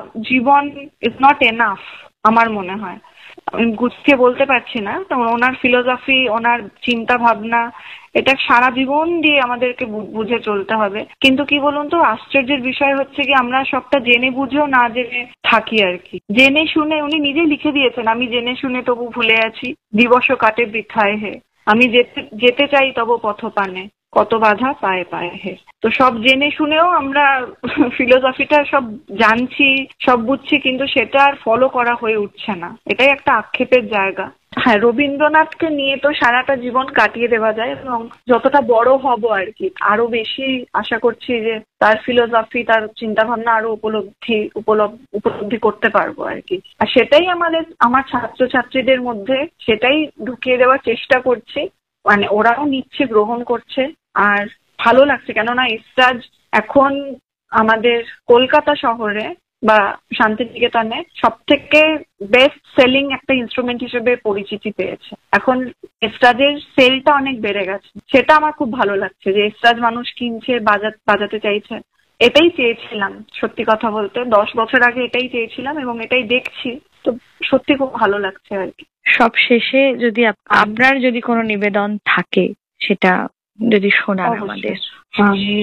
Jibon is not enough আমার মনে হয়। আমি গুছিয়ে বলতে পারছি না, তো ওনার ফিলোসফি, ওনার চিন্তা ভাবনা, এটা সারা জীবন দিয়ে আমাদেরকে বুঝে চলতে হবে। কিন্তু কি বলুন তো, আশ্চর্যের বিষয় হচ্ছে কি আমরা সবটা জেনে বুঝেও না জেনে থাকি আর কি। জেনে শুনে উনি নিজেই লিখে দিয়েছেন, আমি জেনে শুনে তবু ভুলে আছি, দিবস কাটে বৃথায় হে, আমি যেতে চাই তব পথপানে, কত বাধা পায়ে পায়ে হে। তো সব জেনে শুনেও আমরা ফিলোসফিটা সব জানছি, সব বুঝছি, কিন্তু সেটা আর ফলো করা হয়ে উঠছে না। এটাই একটা আক্ষেপের জায়গা। হ্যাঁ, রবীন্দ্রনাথকে নিয়ে তো সারাটা জীবন কাটিয়ে দেওয়া যায়, এবং যতটা বড় হব আর কি আরো বেশি আশা করছি যে তার ফিলোসফি, তার চিন্তা ভাবনা আরো উপলব্ধি করতে পারবো আর কি। আর সেটাই আমার ছাত্রছাত্রীদের মধ্যে সেটাই ঢুকিয়ে দেওয়ার চেষ্টা করছি। মানে ওরাও নিচ্ছে, গ্রহণ করছে, আর ভালো লাগছে। কেননা এসরাজ এখন আমাদের কলকাতা শহরে বা শান্তিনিকেতনে সব থেকে বেস্ট সেলিং একটা ইনস্ট্রুমেন্ট হিসেবে পরিচিতি পেয়েছে। এখন এসরাজের সেলটা অনেক বেড়ে গেছে, সেটা আমার খুব ভালো লাগছে যে এসরাজ মানুষ কিনছে, বাজাতে চাইছে। এটাই চেয়েছিলাম, সত্যি কথা বলতে 10 বছর আগে এটাই চেয়েছিলাম, এবং এটাই দেখছি। তো সত্যি খুব ভালো লাগছে আর কি। সব শেষে যদি আপনার যদি কোনো নিবেদন থাকে, সেটা যদি শোনান আমাদের।